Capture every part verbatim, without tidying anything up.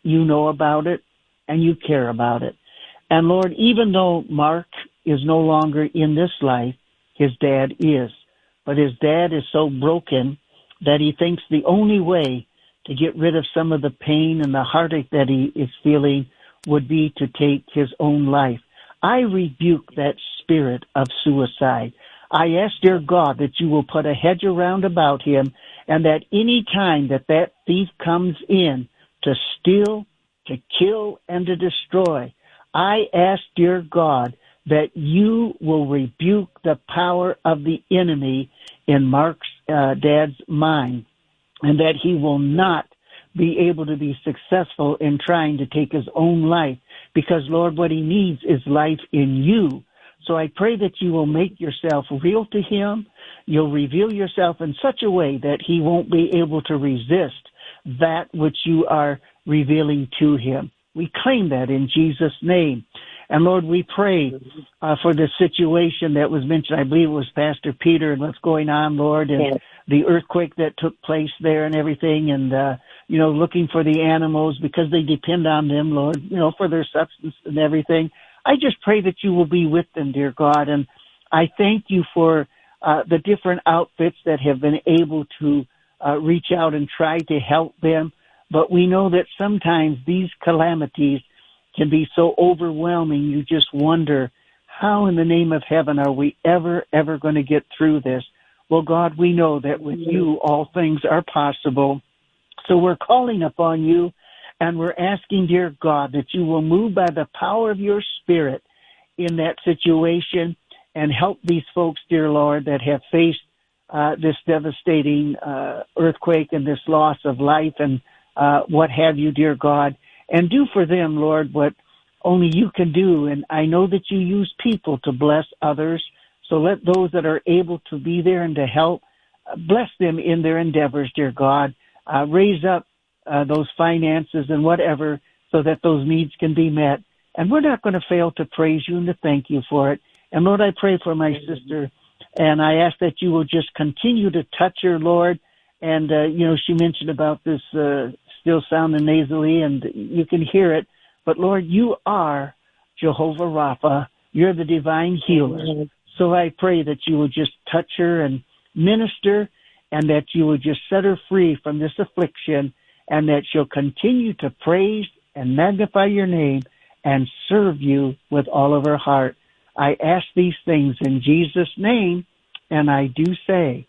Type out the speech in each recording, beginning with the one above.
you know about it and you care about it. And Lord, even though Mark is no longer in this life, his dad is. But his dad is so broken that he thinks the only way to get rid of some of the pain and the heartache that he is feeling would be to take his own life. I rebuke that spirit of suicide. I ask, dear God, that you will put a hedge around about him, and that any time that that thief comes in to steal, to kill, and to destroy, I ask, dear God, that you will rebuke the power of the enemy in Mark's uh, dad's mind, and that he will not be able to be successful in trying to take his own life, because, Lord, what he needs is life in you. So I pray that you will make yourself real to him. You'll reveal yourself in such a way that he won't be able to resist that which you are revealing to him. We claim that in Jesus' name. And Lord, we pray uh, for the situation that was mentioned. I believe it was Pastor Peter and what's going on, Lord, and yes. the earthquake that took place there and everything, and, uh, you know, looking for the animals because they depend on them, Lord, you know, for their substance and everything. I just pray that you will be with them, dear God. And I thank you for uh, the different outfits that have been able to uh, reach out and try to help them. But we know that sometimes these calamities can be so overwhelming, you just wonder, how in the name of heaven are we ever, ever going to get through this? Well, God, we know that with you all things are possible. So we're calling upon you, and we're asking, dear God, that you will move by the power of your Spirit in that situation and help these folks, dear Lord, that have faced uh, this devastating uh, earthquake and this loss of life and uh, what have you, dear God. And do for them, Lord, what only you can do. And I know that you use people to bless others. So let those that are able to be there and to help, uh, bless them in their endeavors, dear God. Uh, raise up uh, those finances and whatever so that those needs can be met. And we're not going to fail to praise you and to thank you for it. And Lord, I pray for my sister, and I ask that you will just continue to touch her, Lord. And, uh, you know, she mentioned about this uh, still sounding nasally, and you can hear it. But, Lord, you are Jehovah Rapha. You're the divine healer. So I pray that you will just touch her and minister, and that you will just set her free from this affliction, and that she'll continue to praise and magnify your name and serve you with all of her heart. I ask these things in Jesus' name, and I do say,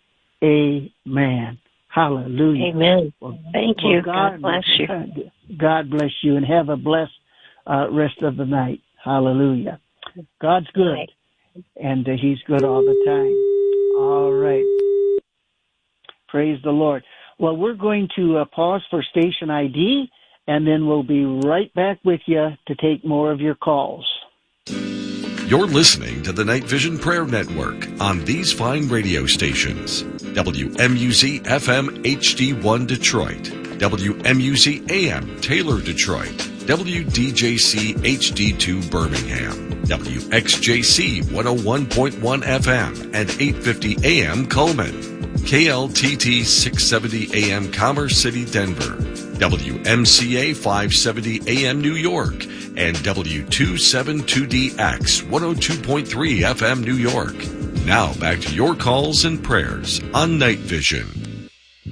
amen. Hallelujah. Amen. Well, Thank well, you. God, God bless you. God bless you, and have a blessed uh, rest of the night. Hallelujah. God's good, Right. and uh, he's good all the time. All right. Praise the Lord. Well, we're going to uh, pause for station I D, and then we'll be right back with you to take more of your calls. You're listening to the Night Vision Prayer Network on these fine radio stations. W M U Z F M H D one Detroit, W M U Z A M Taylor, Detroit, W D J C H D two Birmingham, W X J C one oh one point one F M and eight fifty A M Coleman, K L T T six seventy A M Commerce City, Denver, W M C A five seventy A M New York, and W two seventy-two D X one oh two point three F M New York. Now back to your calls and prayers on Night Vision.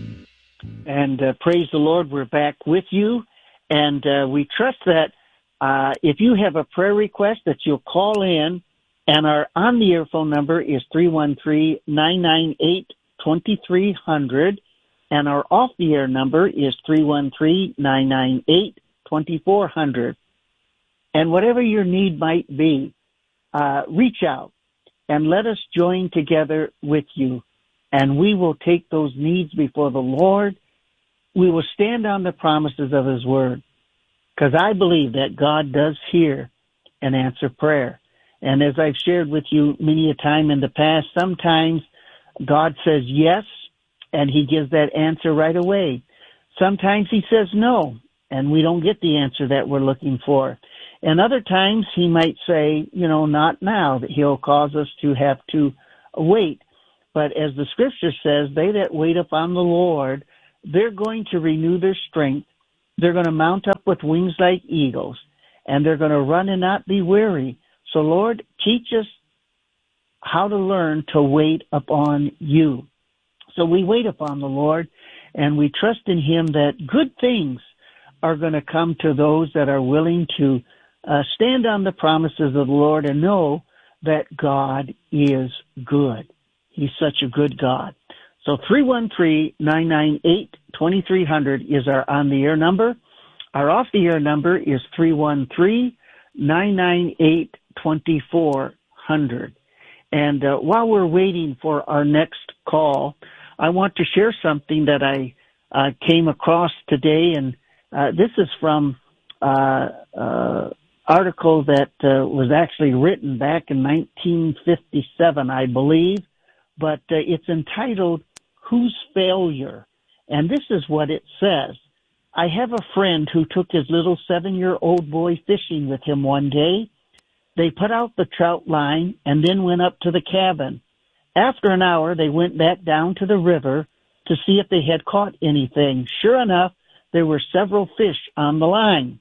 And uh, praise the Lord, we're back with you. And uh, we trust that uh, if you have a prayer request that you'll call in, and our on-the-air phone number is three one three, nine nine eight, two three zero zero, and our off-the-air number is three one three, nine nine eight, two four zero zero. And whatever your need might be, uh, reach out and let us join together with you. And we will take those needs before the Lord. We will stand on the promises of his word, because I believe that God does hear and answer prayer. And as I've shared with you many a time in the past, sometimes God says yes, and he gives that answer right away. Sometimes he says no, and we don't get the answer that we're looking for. And other times he might say, you know, not now, that he'll cause us to have to wait. But as the scripture says, they that wait upon the Lord, they're going to renew their strength. They're going to mount up with wings like eagles, and they're going to run and not be weary. So, Lord, teach us how to learn to wait upon you. So we wait upon the Lord, and we trust in him that good things are going to come to those that are willing to uh, stand on the promises of the Lord and know that God is good. He's such a good God. So three one three, nine nine eight, two three zero zero is our on-the-air number. Our off-the-air number is three one three, nine nine eight, two four zero zero. And uh, while we're waiting for our next call, I want to share something that I uh, came across today, and uh, this is from uh, uh, article that uh, was actually written back in nineteen fifty-seven, I believe, but uh, it's entitled, Whose Failure? And this is what it says. I have a friend who took his little seven-year-old boy fishing with him one day. They put out the trout line and then went up to the cabin. After an hour, they went back down to the river to see if they had caught anything. Sure enough, there were several fish on the line.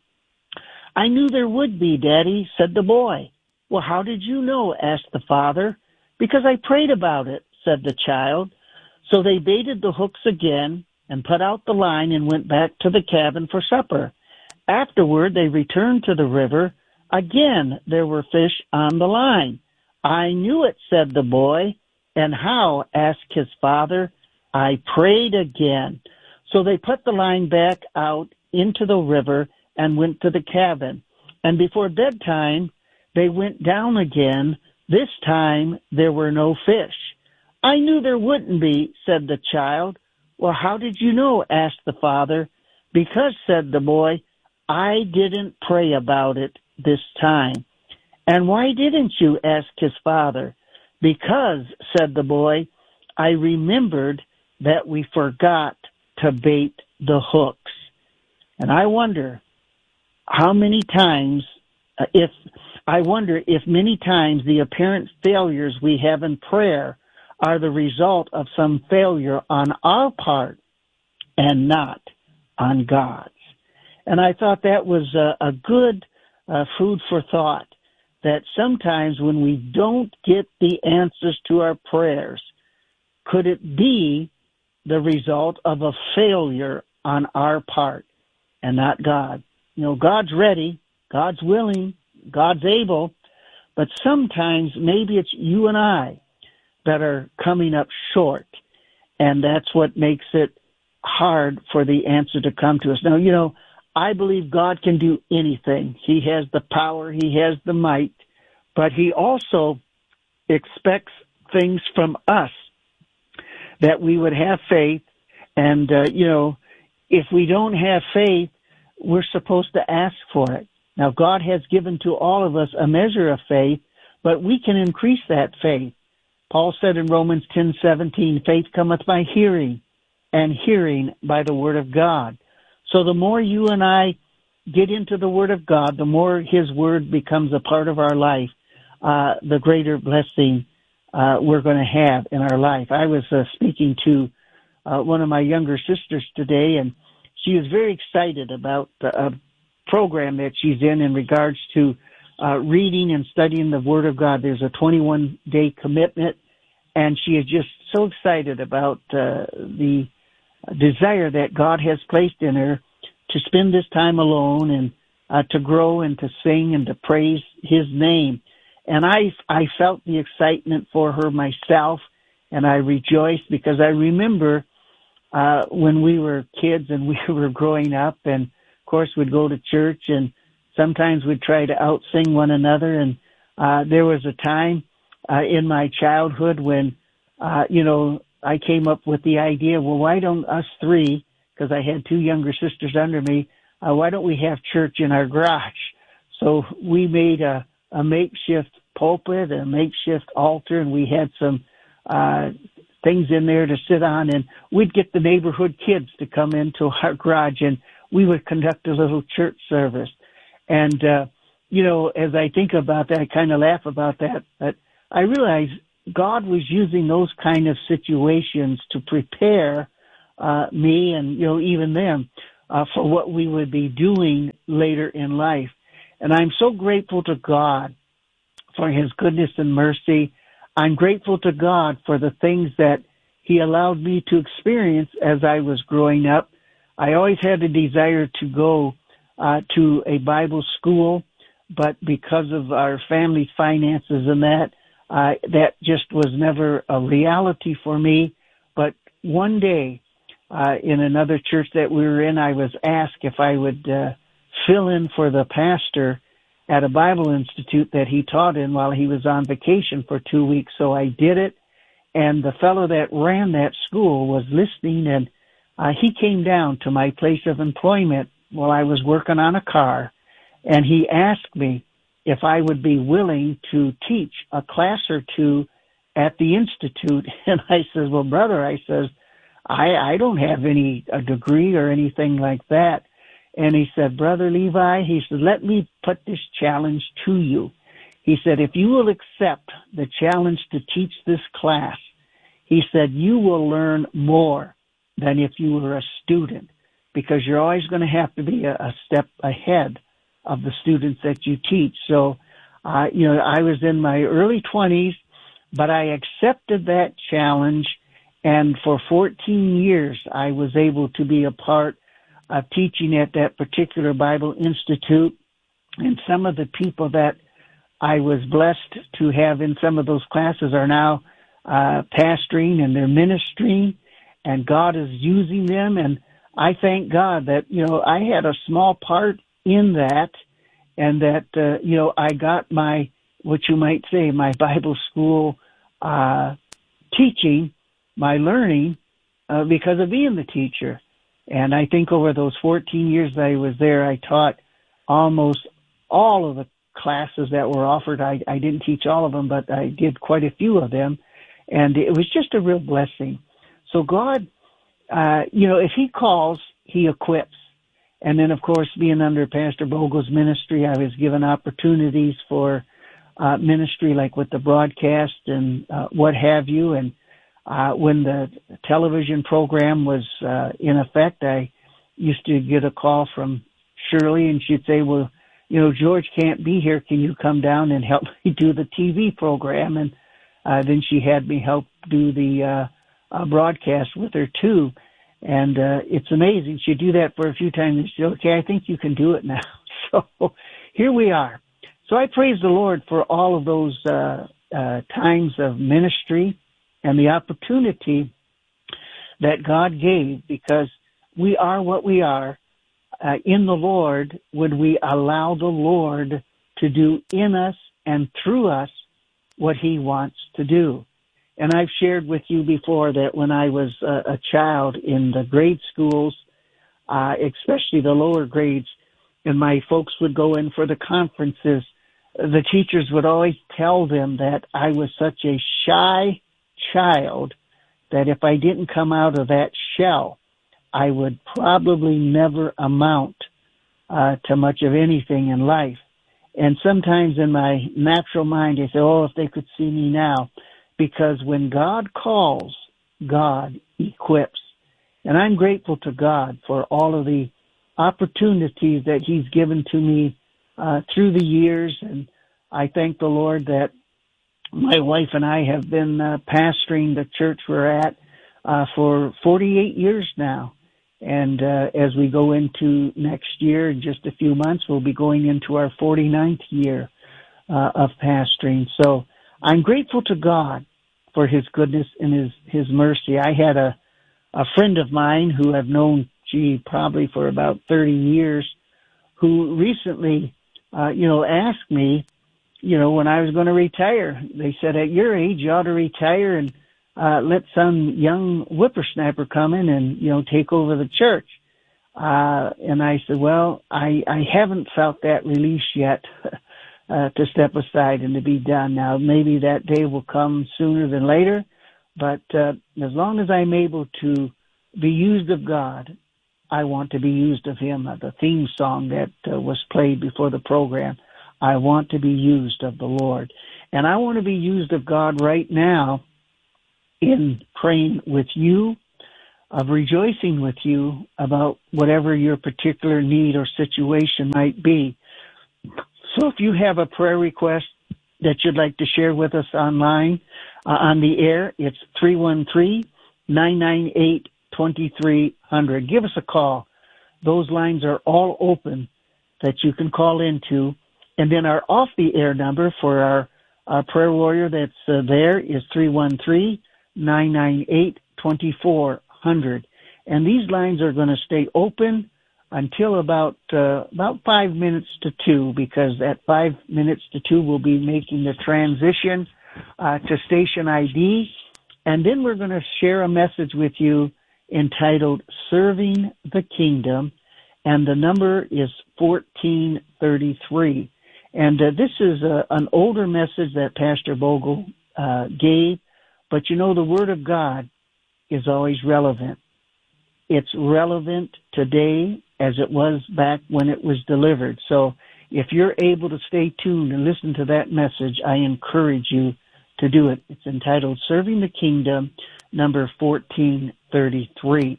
I knew there would be, Daddy, said the boy. Well, how did you know? Asked the father. Because I prayed about it, said the child. So they baited the hooks again and put out the line and went back to the cabin for supper. Afterward, they returned to the river. Again, there were fish on the line. I knew it, said the boy. And how? Asked his father. I prayed again. So they put the line back out into the river and went to the cabin. And before bedtime, they went down again. This time, there were no fish. I knew there wouldn't be, said the child. Well, how did you know? Asked the father. Because, said the boy, I didn't pray about it this time. And why didn't you? Asked his father. Because, said the boy, I remembered that we forgot to bait the hooks. And I wonder how many times, uh, if, I wonder if many times the apparent failures we have in prayer are the result of some failure on our part and not on God's. And I thought that was a, a good uh, food for thought, that sometimes when we don't get the answers to our prayers, could it be the result of a failure on our part and not God? You know, God's ready, God's willing, God's able, but sometimes maybe it's you and I that are coming up short, and that's what makes it hard for the answer to come to us. Now, you know, I believe God can do anything. He has the power, He has the might, but He also expects things from us, that we would have faith, and, uh, you know, if we don't have faith, we're supposed to ask for it. Now, God has given to all of us a measure of faith, but we can increase that faith. Paul said in Romans ten seventeen, faith cometh by hearing, and hearing by the word of God. So the more you and I get into the word of God, the more His word becomes a part of our life, uh, the greater blessing uh, we're going to have in our life. I was uh, speaking to uh, one of my younger sisters today, and she was very excited about a program that she's in in regards to uh, reading and studying the Word of God. There's a twenty-one day commitment, and she is just so excited about uh, the desire that God has placed in her to spend this time alone and uh, to grow and to sing and to praise His name. And I, I felt the excitement for her myself, and I rejoiced because I remember uh, when we were kids and we were growing up, and of course we'd go to church and sometimes we'd try to out-sing one another. And uh, there was a time uh, in my childhood when, uh, you know, I came up with the idea, well, why don't us three, because I had two younger sisters under me, uh, why don't we have church in our garage? So we made a, a makeshift pulpit, a makeshift altar, and we had some uh, things in there to sit on, and we'd get the neighborhood kids to come into our garage, and we would conduct a little church service. And, uh, you know, as I think about that, I kind of laugh about that, but I realize God was using those kind of situations to prepare uh, me and, you know, even them uh, for what we would be doing later in life. And I'm so grateful to God for his goodness and mercy. I'm grateful to God for the things that he allowed me to experience as I was growing up. I always had a desire to go uh, to a Bible school, but because of our family finances and that, uh, that just was never a reality for me. But one day, uh, in another church that we were in, I was asked if I would uh, fill in for the pastor at a Bible institute that he taught in while he was on vacation for two weeks. So I did it, and the fellow that ran that school was listening, and uh, he came down to my place of employment while I was working on a car, and he asked me if I would be willing to teach a class or two at the institute. And I says, well, brother, I says, I, I don't have any a degree or anything like that. And he said, Brother Levi, he said, let me put this challenge to you. He said, if you will accept the challenge to teach this class, he said, you will learn more than if you were a student, because you're always going to have to be a, a step ahead of the students that you teach. So, uh, you know, I was in my early twenties, but I accepted that challenge. And for fourteen years, I was able to be a part of teaching at that particular Bible Institute. And some of the people that I was blessed to have in some of those classes are now uh, pastoring and they're ministering, and God is using them. And I thank God that, you know, I had a small part in that, and that, uh, you know, I got my, what you might say, my Bible school uh, teaching, my learning, uh, because of being the teacher. And I think over those fourteen years that I was there, I taught almost all of the classes that were offered. I, I didn't teach all of them, but I did quite a few of them. And it was just a real blessing. So God, uh, you know, if he calls, he equips. And then, of course, being under Pastor Bogle's ministry, I was given opportunities for uh, ministry, like with the broadcast and uh, what have you. And uh, when the television program was uh, in effect, I used to get a call from Shirley, and she'd say, well, you know, George can't be here. Can you come down and help me do the T V program? And uh, then she had me help do the uh, uh, broadcast with her, too. And uh, it's amazing. She'd do that for a few times, and she'd say, okay, I think you can do it now. So here we are. So I praise the Lord for all of those uh, uh, times of ministry and the opportunity that God gave, because we are what we are uh, in the Lord when we allow the Lord to do in us and through us what he wants to do. And I've shared with you before that when I was a, a child in the grade schools, uh, especially the lower grades, and my folks would go in for the conferences, the teachers would always tell them that I was such a shy child that if I didn't come out of that shell, I would probably never amount uh, to much of anything in life. And sometimes in my natural mind, I say, oh, if they could see me now. Because when God calls, God equips. And I'm grateful to God for all of the opportunities that he's given to me uh, through the years. And I thank the Lord that my wife and I have been uh, pastoring the church we're at uh, for forty-eight years now. And uh, as we go into next year, in just a few months, we'll be going into our forty-ninth year uh, of pastoring. So I'm grateful to God for his goodness and his, his mercy. I had a, a friend of mine who I've known, gee, probably for about thirty years, who recently, uh, you know, asked me, you know, when I was going to retire. They said, at your age, you ought to retire and uh, let some young whippersnapper come in and, you know, take over the church. Uh, and I said, well, I, I haven't felt that release yet. Uh, to step aside and to be done. Now, maybe that day will come sooner than later, but uh, as long as I'm able to be used of God, I want to be used of him. Uh, the theme song that uh, was played before the program, I want to be used of the Lord. And I want to be used of God right now in praying with you, of rejoicing with you about whatever your particular need or situation might be. So if you have a prayer request that you'd like to share with us online, uh, on the air, it's three one three, nine nine eight, two three zero zero. Give us a call. Those lines are all open that you can call into. And then our off-the-air number for our, our prayer warrior that's uh, there is three one three, nine nine eight, two four zero zero. And these lines are going to stay open until about uh, about five minutes to two, because at five minutes to two we'll be making the transition uh, to station I D, and then we're going to share a message with you entitled "Serving the Kingdom," and the number is fourteen thirty-three. And uh, this is a, an older message that Pastor Bogle uh, gave, but you know the Word of God is always relevant. It's relevant today as it was back when it was delivered. So if you're able to stay tuned and listen to that message, I encourage you to do it. It's entitled Serving the Kingdom, number fourteen thirty-three.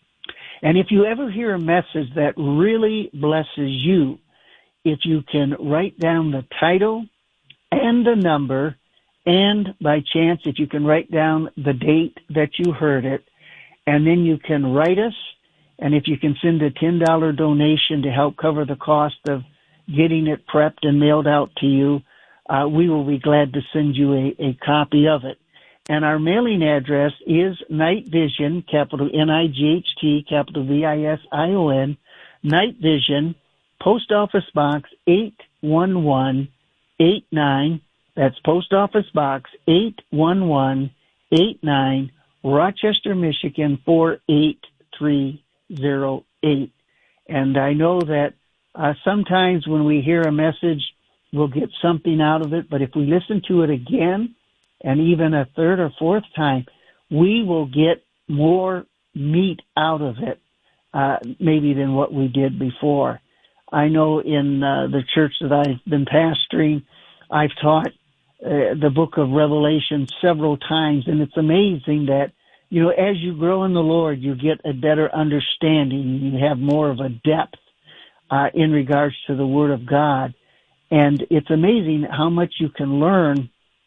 And if you ever hear a message that really blesses you, if you can write down the title and the number, and by chance, if you can write down the date that you heard it, and then you can write us, and if you can send a ten dollars donation to help cover the cost of getting it prepped and mailed out to you, uh, we will be glad to send you a, a copy of it. And our mailing address is Night Vision, capital N I G H T, capital V I S I O N, Night Vision, Post Office Box eight one one eight nine. That's Post Office Box eight one one eight nine, Rochester, Michigan four eight three zero eight. And I know that uh, sometimes when we hear a message, we'll get something out of it, but if we listen to it again, and even a third or fourth time, we will get more meat out of it, uh, maybe than what we did before. I know in uh, the church that I've been pastoring, I've taught uh, the book of Revelation several times, and it's amazing that, you know, as you grow in the Lord, you get a better understanding. You have more of a depth uh, in regards to the Word of God. And it's amazing how much you can learn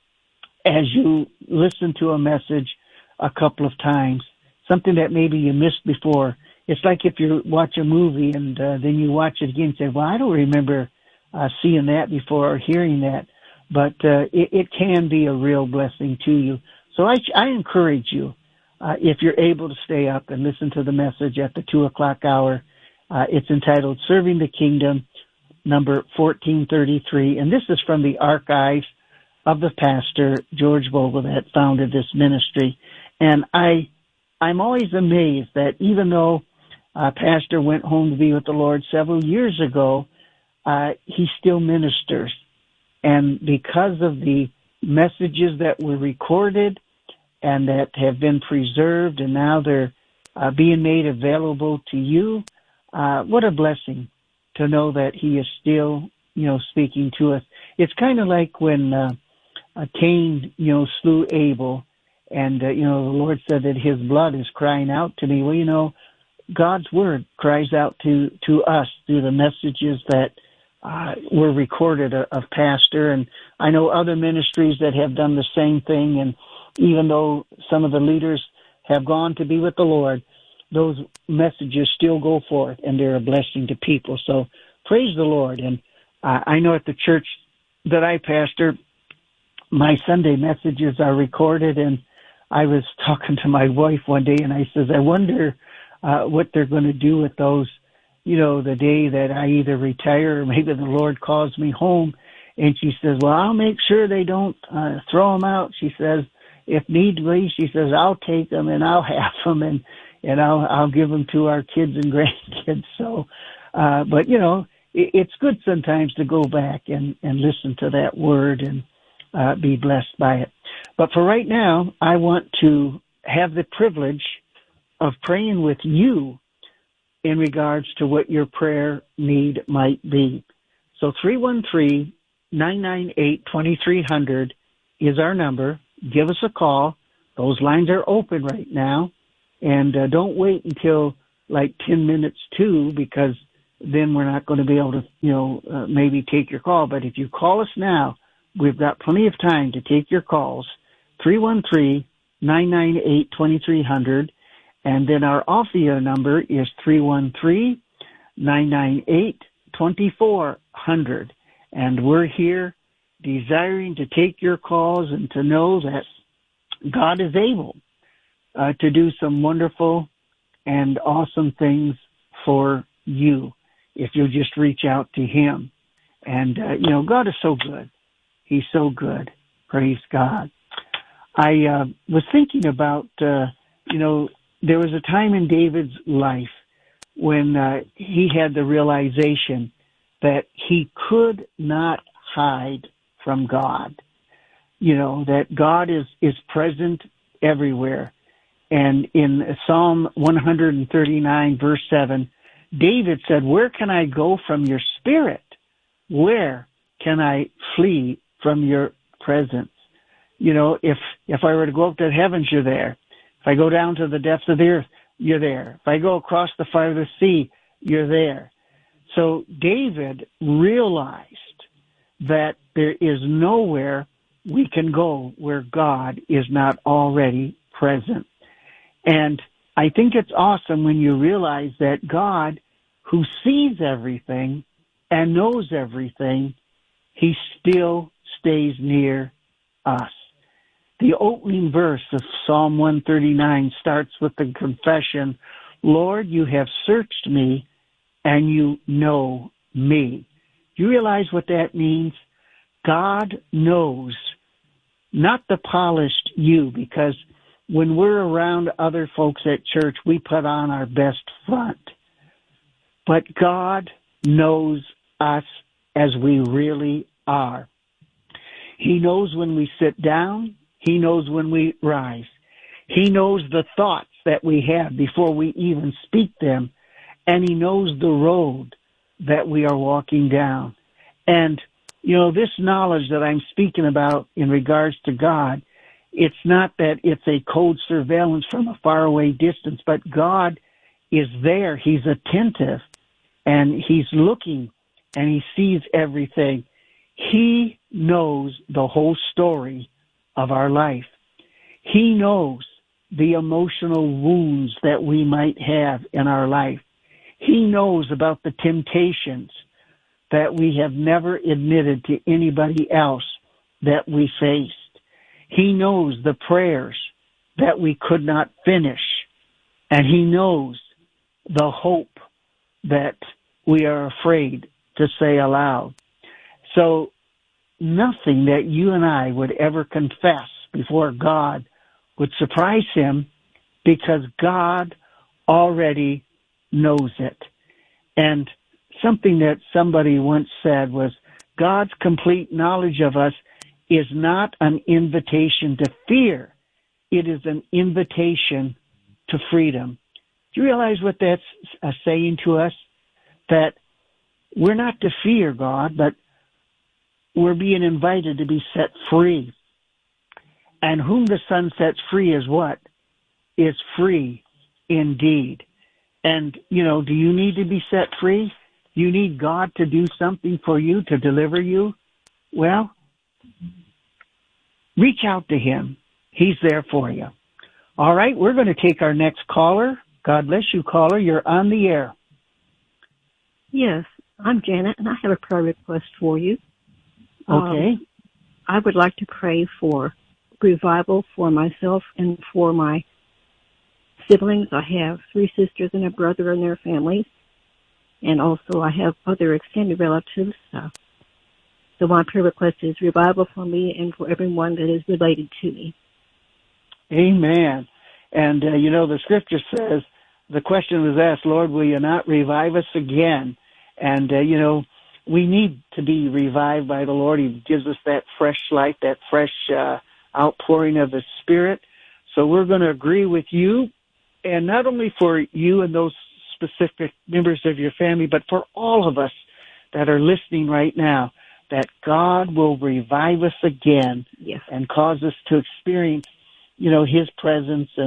as you listen to a message a couple of times, something that maybe you missed before. It's like if you watch a movie and uh, then you watch it again and say, well, I don't remember uh, seeing that before or hearing that. But uh, it, it can be a real blessing to you. So I, I encourage you, uh, if you're able to stay up and listen to the message at the two o'clock hour. Uh, it's entitled Serving the Kingdom, number fourteen thirty-three. And this is from the archives of the pastor, George Bogle, that founded this ministry. And I, I'm always amazed that even though uh, pastor went home to be with the Lord several years ago, uh, he still ministers. And because of the messages that were recorded and that have been preserved and now they're uh, being made available to you, uh, what a blessing to know that he is still, you know, speaking to us. It's kind of like when uh, uh, Cain, you know, slew Abel, and, uh, you know, the Lord said that his blood is crying out to me. Well, you know, God's word cries out to, to us through the messages that uh, were recorded of, of pastor. And I know other ministries that have done the same thing. And even though some of the leaders have gone to be with the Lord, those messages still go forth and they're a blessing to people. So praise the Lord. And uh, I know at the church that I pastor, my Sunday messages are recorded, and I was talking to my wife one day, and I says, I wonder uh, what they're going to do with those, you know, the day that I either retire or maybe the Lord calls me home. And she says, well, I'll make sure they don't uh, throw them out. She says, if need be, she says, I'll take them and I'll have them, and, and I'll, I'll give them to our kids and grandkids. So, uh, but, you know, it, it's good sometimes to go back and, and listen to that word and Uh, be blessed by it. But for right now, I want to have the privilege of praying with you in regards to what your prayer need might be. So three one three, nine nine eight, two three zero zero is our number. Give us a call. Those lines are open right now. And uh, don't wait until like ten minutes to, because then we're not going to be able to, you know, uh, maybe take your call. But if you call us now, we've got plenty of time to take your calls, three one three, nine nine eight, two three zero zero. And then our off-the-air number is three one three, nine nine eight, two four zero zero. And we're here desiring to take your calls and to know that God is able uh, to do some wonderful and awesome things for you if you'll just reach out to him. And, uh, you know, God is so good. He's so good. Praise God. I uh, was thinking about, uh, you know, there was a time in David's life when uh, he had the realization that he could not hide from God. You know, that God is, is present everywhere. And in Psalm one thirty-nine, verse seven, David said, where can I go from your spirit? Where can I flee from your presence? You know, if, if I were to go up to the heavens, you're there. If I go down to the depths of the earth, you're there. If I go across the farthest sea, you're there. So David realized that there is nowhere we can go where God is not already present. And I think it's awesome when you realize that God, who sees everything and knows everything, he still stays near us. The opening verse of Psalm one thirty-nine starts with the confession, Lord, you have searched me and you know me. Do you realize what that means? God knows, not the polished you, because when we're around other folks at church, we put on our best front. But God knows us as we really are. He knows when we sit down. He knows when we rise. He knows the thoughts that we have before we even speak them. And he knows the road that we are walking down. And, you know, this knowledge that I'm speaking about in regards to God, it's not that it's a cold surveillance from a faraway distance, but God is there. He's attentive, and he's looking, and he sees everything. He knows the whole story of our life. He knows the emotional wounds that we might have in our life. He knows about the temptations that we have never admitted to anybody else that we faced. He knows the prayers that we could not finish, and he knows the hope that we are afraid to say aloud. So nothing that you and I would ever confess before God would surprise him, because God already knows it. And something that somebody once said was, God's complete knowledge of us is not an invitation to fear. It is an invitation to freedom. Do you realize what that's uh, saying to us? That we're not to fear God, but we're being invited to be set free. And whom the Son sets free is what? Is free indeed. And, you know, do you need to be set free? Do you need God to do something for you, to deliver you? Well, reach out to him. He's there for you. All right, we're going to take our next caller. God bless you, caller. You're on the air. Yes, I'm Janet, and I have a prayer request for you. Okay. Um, I would like to pray for revival for myself and for my siblings. I have three sisters and a brother and their families, and also I have other extended relatives. Uh, so my prayer request is revival for me and for everyone that is related to me. Amen. And, uh, you know, the scripture says, the question was asked, Lord, will you not revive us again? And, uh, you know, we need to be revived by the Lord. He gives us that fresh life, that fresh uh, outpouring of the Spirit. So we're going to agree with you, and not only for you and those specific members of your family, but for all of us that are listening right now, that God will revive us again. Yes. And cause us to experience, you know, his presence and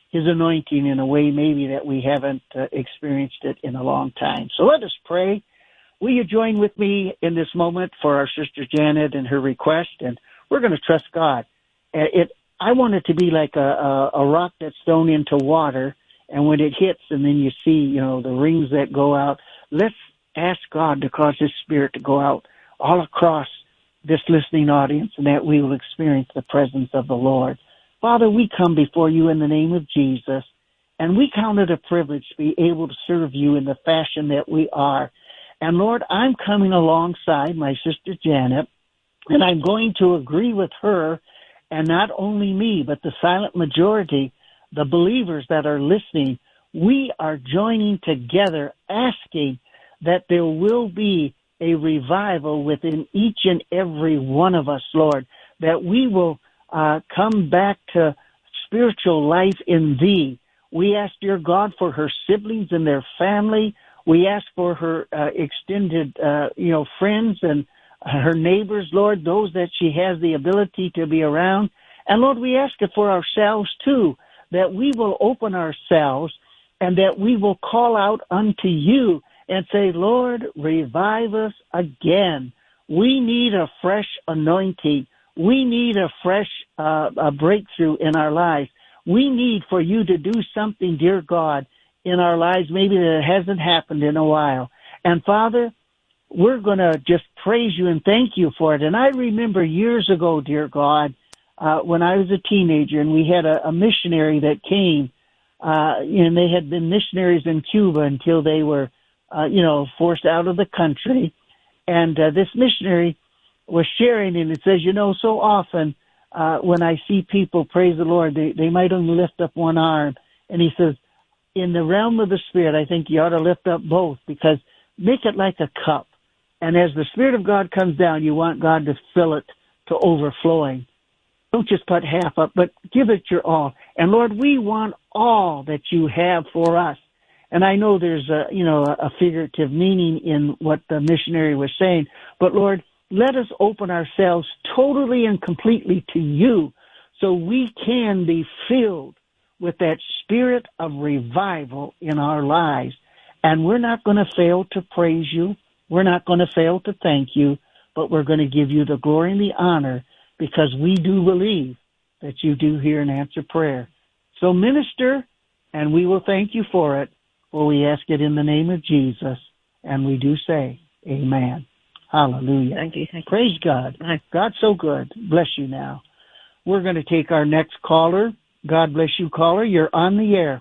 his anointing in a way maybe that we haven't uh, experienced it in a long time. So let us pray. Will you join with me in this moment for our sister Janet and her request? And we're going to trust God. Uh, it, I want it to be like a, a, a rock that's thrown into water, and when it hits and then you see, you know, the rings that go out, let's ask God to cause His Spirit to go out all across this listening audience and that we will experience the presence of the Lord. Father, we come before you in the name of Jesus, and we count it a privilege to be able to serve you in the fashion that we are. And Lord, I'm coming alongside my sister Janet, and I'm going to agree with her, and not only me, but the silent majority, the believers that are listening. We are joining together, asking that there will be a revival within each and every one of us, Lord, that we will uh, come back to spiritual life in Thee. We ask, dear God, for her siblings and their family. We ask for her uh, extended, uh, you know, friends and her neighbors, Lord, those that she has the ability to be around. And Lord, we ask it for ourselves too, that we will open ourselves and that we will call out unto you and say, Lord, revive us again. We need a fresh anointing. We need a fresh uh, a breakthrough in our lives. We need for you to do something, dear God, in our lives maybe that hasn't happened in a while. And Father, we're going to just praise you and thank you for it. And I remember years ago, dear God, uh, when I was a teenager and we had a, a missionary that came, uh, and they had been missionaries in Cuba until they were, uh, you know, forced out of the country. And uh, this missionary was sharing, and it says, you know, so often uh, when I see people praise the Lord, they, they might only lift up one arm. And he says, in the realm of the Spirit, I think you ought to lift up both, because make it like a cup. And as the Spirit of God comes down, you want God to fill it to overflowing. Don't just put half up, but give it your all. And Lord, we want all that you have for us. And I know there's a, you know, a figurative meaning in what the missionary was saying, but Lord, let us open ourselves totally and completely to you so we can be filled with that spirit of revival in our lives. And we're not going to fail to praise you. We're not going to fail to thank you, but we're going to give you the glory and the honor, because we do believe that you do hear and answer prayer. So minister, and we will thank you for it, for we ask it in the name of Jesus, and we do say amen. Hallelujah. Thank you. Thank you. Praise God. God's so good. Bless you now. We're going to take our next caller. God bless you, caller. You're on the air.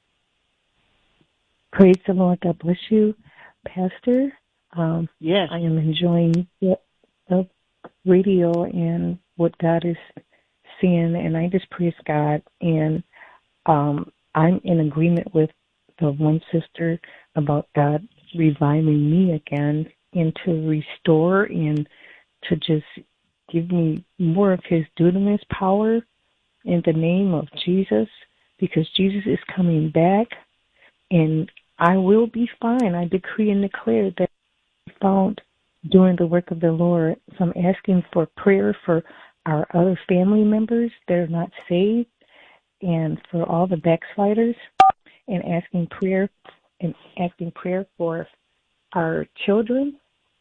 Praise the Lord. God bless you, Pastor. Um, yes. I am enjoying the, the radio and what God is seeing, and I just praise God. And um, I'm in agreement with the one sister about God reviving me again, and to restore and to just give me more of His dunamis power in the name of Jesus, because Jesus is coming back, and I will be fine. I decree and declare that I found doing the work of the Lord. So I'm asking for prayer for our other family members that are not saved, and for all the backsliders, and asking prayer and asking prayer for our children.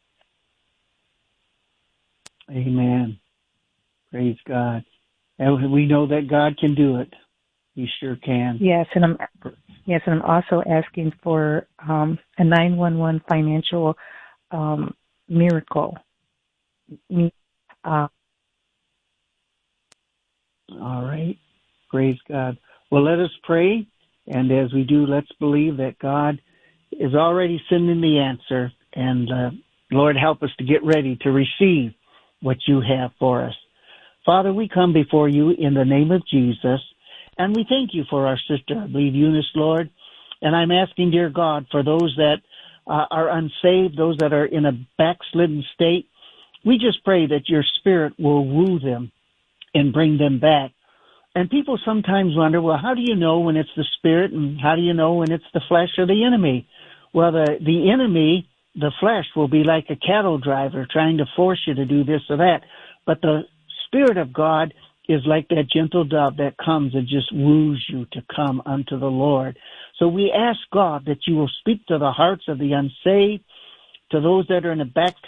Amen. Praise God. And we know that God can do it. He sure can. Yes, and I'm yes, and I'm also asking for um, a nine one one financial um, miracle. Uh, All right. Praise God. Well, let us pray, and as we do, let's believe that God is already sending the answer, and uh, Lord, help us to get ready to receive what you have for us. Father, we come before you in the name of Jesus, and we thank you for our sister, I believe, Eunice, Lord. And I'm asking, dear God, for those that uh, are unsaved, those that are in a backslidden state, we just pray that your Spirit will woo them and bring them back. And people sometimes wonder, well, how do you know when it's the Spirit, and how do you know when it's the flesh or the enemy? Well, the, the enemy, the flesh, will be like a cattle driver trying to force you to do this or that. But the Spirit of God is like that gentle dove that comes and just woos you to come unto the Lord. So we ask God that you will speak to the hearts of the unsaved, to those that are in the back